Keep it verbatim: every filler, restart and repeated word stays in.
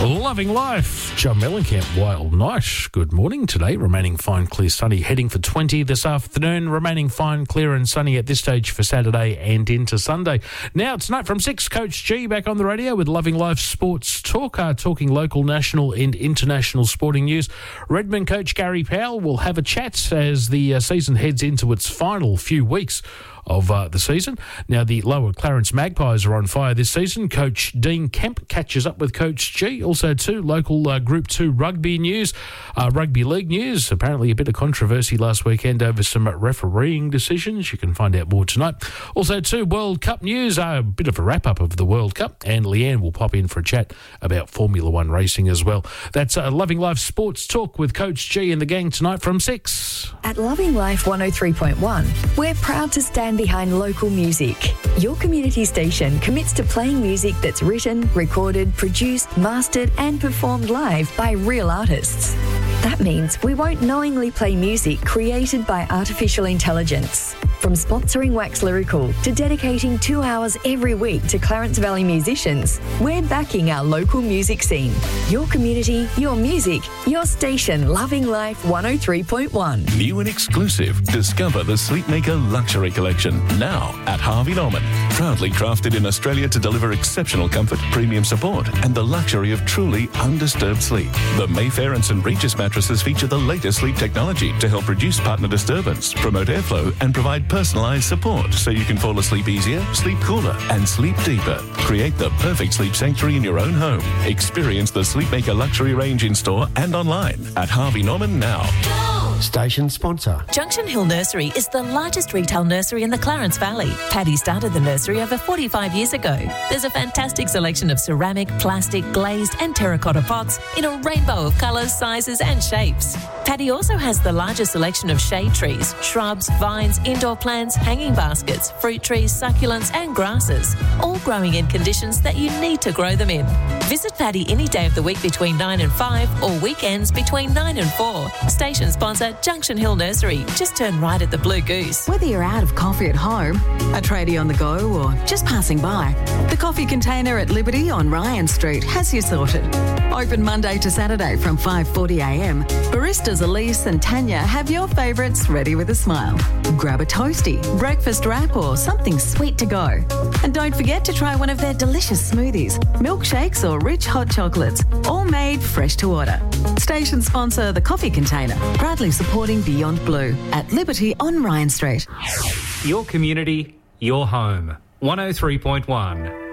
Loving life. John Mellencamp, Wild Night. Good morning today. Remaining fine, clear, sunny. Heading for twenty this afternoon. Remaining fine, clear and sunny at this stage for Saturday and into Sunday. Now, tonight from six, Coach G back on the radio with Loving Life Sports Talk, uh, talking local, national and international sporting news. Redmond coach Gary Powell will have a chat as the uh, season heads into its final few weeks of uh, the season. Now, the Lower Clarence Magpies are on fire this season. Coach Dean Kemp catches up with Coach G. Also, too, local uh, Group two rugby news, uh, rugby league news. Apparently a bit of controversy last weekend over some refereeing decisions. You can find out more tonight. Also, too, World Cup news, uh, a bit of a wrap-up of the World Cup, and Leanne will pop in for a chat about Formula One racing as well. That's uh, Loving Life Sports Talk with Coach G and the gang tonight from six. At Loving Life one oh three point one, we're proud to stand behind local music. Your community station commits to playing music that's written, recorded, produced, mastered and performed live by real artists. That means we won't knowingly play music created by artificial intelligence. From sponsoring Wax Lyrical to dedicating two hours every week to Clarence Valley musicians, we're backing our local music scene. Your community, your music, your station, Loving Life one oh three point one. New and exclusive. Discover the Sleepmaker Luxury Collection now at Harvey Norman. Proudly crafted in Australia to deliver exceptional comfort, premium support and the luxury of truly undisturbed sleep. The Mayfair and St Regis mattresses feature the latest sleep technology to help reduce partner disturbance, promote airflow and provide personalised support so you can fall asleep easier, sleep cooler and sleep deeper. Create the perfect sleep sanctuary in your own home. Experience the Sleepmaker Luxury range in store and online at Harvey Norman now. Station sponsor. Junction Hill Nursery is the largest retail nursery in the Clarence Valley. Paddy started the nursery over forty-five years ago. There's a fantastic selection of ceramic, plastic, glazed and terracotta pots in a rainbow of colours, sizes and shapes. Paddy also has the largest selection of shade trees, shrubs, vines, indoor plants, hanging baskets, fruit trees, succulents and grasses, all growing in conditions that you need to grow them in. Visit Paddy any day of the week between nine and five or weekends between nine and four. Station sponsor Junction Hill Nursery. Just turn right at the Blue Goose. Whether you're out of coffee at home, a tradie on the go or just passing by, the coffee container at Liberty on Ryan Street has you sorted. Open Monday to Saturday from five forty a m. Baristas Elise and Tanya have your favourites ready with a smile. Grab a toasty, breakfast wrap or something sweet to go. And don't forget to try one of their delicious smoothies, milkshakes or rich hot chocolates, all made fresh to order. Station sponsor The Coffee Container, proudly supporting Beyond Blue at Liberty on Ryan Street. Your community, your home. one oh three point one.